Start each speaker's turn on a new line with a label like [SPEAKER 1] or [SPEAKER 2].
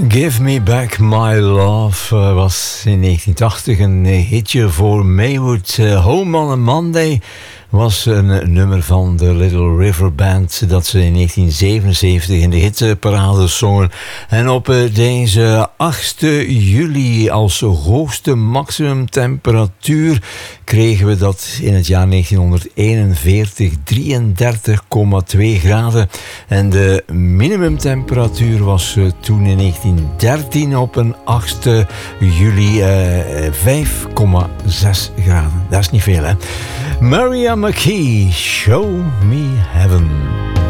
[SPEAKER 1] Give Me Back My Love was in 1980 een hitje voor Maywood. Home on a Monday was een nummer van de Little River Band dat ze in 1977 in de hitparade zongen. En op deze 8 juli als hoogste maximumtemperatuur kregen we dat in het jaar 1941 33,2 graden. En de minimumtemperatuur was toen in 1913 op een 8 juli 5,6 graden. Dat is niet veel, hè? Mariah McKee, Show Me Heaven.